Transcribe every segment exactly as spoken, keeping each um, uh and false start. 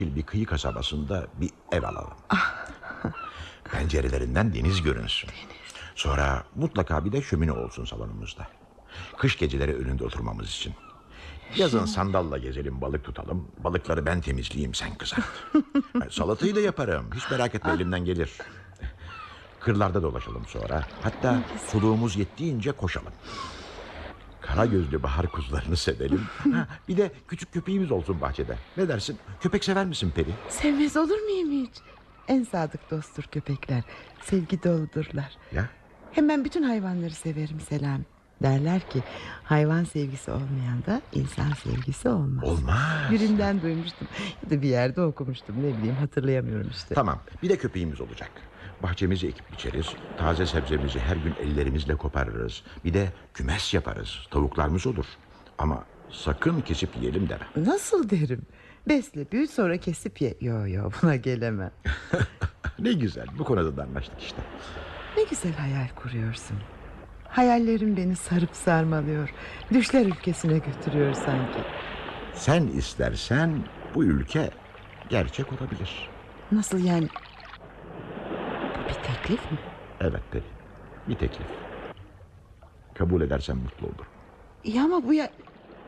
bir kıyı kasabasında bir ev alalım. Pencerelerinden deniz görünsün. Sonra mutlaka bir de şömine olsun salonumuzda. Kış geceleri önünde oturmamız için. Yazın sandalla gezelim, balık tutalım. Balıkları ben temizleyeyim, sen kızart. Salatayı da yaparım, hiç merak etme, elimden gelir. Kırlarda dolaşalım sonra. Hatta soluğumuz yettiğince koşalım. Kara gözlü bahar kuzularını sevelim. Ha, bir de küçük köpeğimiz olsun bahçede. Ne dersin? Köpek sever misin Peri? Sevmez olur muyum hiç? En sadık dosttur köpekler. Sevgi doludurlar. Ya? Hem ben bütün hayvanları severim Selami. Derler ki hayvan sevgisi olmayan da insan sevgisi olmaz. Olmaz. Birinden duymuştum ya da bir yerde okumuştum, ne bileyim, hatırlayamıyorum işte. Tamam, bir de köpeğimiz olacak. Bahçemizi ekip biçeriz. Taze sebzemizi her gün ellerimizle koparırız. Bir de kümes yaparız. Tavuklarımız olur. Ama sakın kesip yiyelim deme. Nasıl derim? Besle büyüt sonra kesip ye. Yo yo, buna gelemem. Ne güzel, bu konuda da anlaştık işte. Ne güzel hayal kuruyorsun. Hayallerim beni sarıp sarmalıyor. Düşler ülkesine götürüyor sanki. Sen istersen bu ülke gerçek olabilir. Nasıl yani? Bu bir teklif mi? Evet Peri, bir teklif. Kabul edersen mutlu olurum. İyi ama bu ya...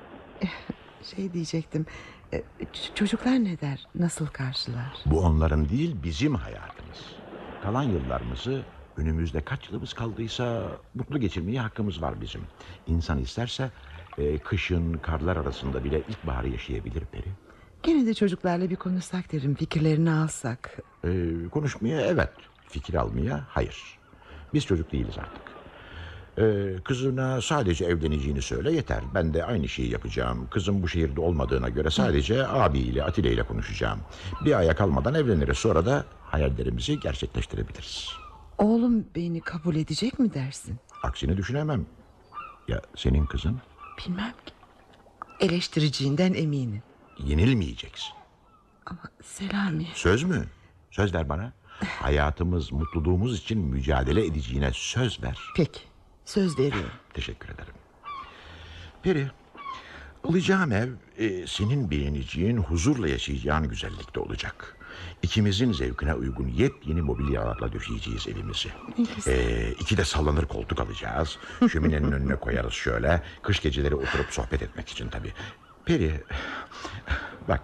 Şey diyecektim. E, ç- Çocuklar ne der? Nasıl karşılar? Bu onların değil, bizim hayatımız. Kalan yıllarımızı, önümüzde kaç yılımız kaldıysa mutlu geçirmeye hakkımız var bizim. İnsan isterse e, kışın karlar arasında bile ilkbaharı yaşayabilir Peri. Gene de çocuklarla bir konuşsak derim, fikirlerini alsak. E, konuşmaya evet, fikir almaya hayır. Biz çocuk değiliz artık. Ee, kızına sadece evleneceğini söyle yeter. Ben de aynı şeyi yapacağım. Kızım bu şehirde olmadığına göre sadece abiyle, Atilla ile konuşacağım. Bir aya kalmadan evleniriz. Sonra da hayallerimizi gerçekleştirebiliriz. Oğlum beni kabul edecek mi dersin? Aksini düşünemem. Ya senin kızın? Bilmem ki. Eleştiriciğinden eminim. Yenilmeyeceksin. Ama Selami... Söz mü? Söz ver bana. Hayatımız, mutluluğumuz için mücadele edeceğine söz ver. Peki, söz veriyorum. Teşekkür ederim. Peri, alacağım ev e, senin beğeneceğin, huzurla yaşayacağın güzellikte olacak. İkimizin zevkine uygun yepyeni mobilyalarla döşeyeceğiz evimizi. E, iki de sallanır koltuk alacağız. Şöminenin önüne koyarız şöyle. Kış geceleri oturup sohbet etmek için tabii. Peri, bak,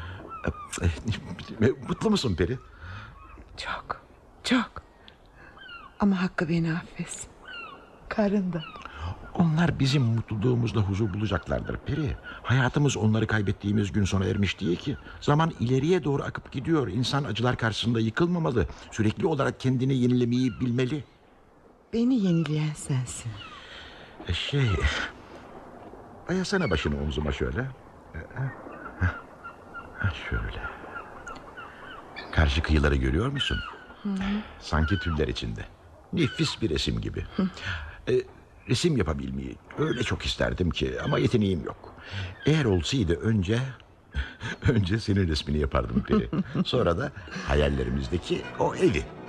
e, mutlu musun Peri? Çok, çok. Ama Hakkı beni affetsin. Karın da. Onlar bizim mutluluğumuzla huzur bulacaklardır Peri. Hayatımız onları kaybettiğimiz gün sona ermiş değil ki. Zaman ileriye doğru akıp gidiyor. İnsan acılar karşısında yıkılmamalı. Sürekli olarak kendini yenilemeyi bilmeli. Beni yenileyen sensin. E şey... Dayasana başını omzuma şöyle. Şöyle. Karşı kıyıları görüyor musun? Hı. Sanki tüller içinde. Nefis bir resim gibi. E, resim yapabilmeyi öyle çok isterdim ki, ama yeteneğim yok. Eğer olsaydı önce önce senin resmini yapardım Peri. Sonra da hayallerimizdeki o evi.